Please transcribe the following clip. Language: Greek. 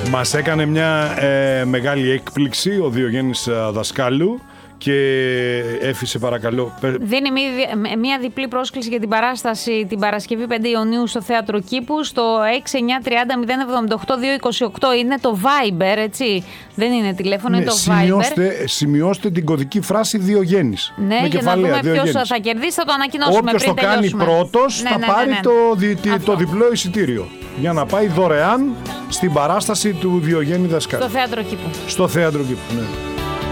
Μας έκανε μια μεγάλη έκπληξη ο Διογέννης Δασκάλου και έφυσε, παρακαλώ. Δίνει μια διπλή πρόσκληση για την παράσταση την Παρασκευή 5 Ιουνίου στο Θέατρο Κήπου στο 6930 078 228. Είναι το Viber, έτσι. Δεν είναι τηλέφωνο, είναι το Viber. Σημειώστε την κωδική φράση Διογέννης. Ναι, για να δούμε ποιος θα κερδίσει, θα το ανακοινώσουμε. Όποιος το κάνει πρώτος θα πάρει το διπλό εισιτήριο για να πάει δωρεάν στην παράσταση του Διογέννη Δασκάλου. Στο Θέατρο Κήπου. Στο Θέατρο Κήπου, ναι.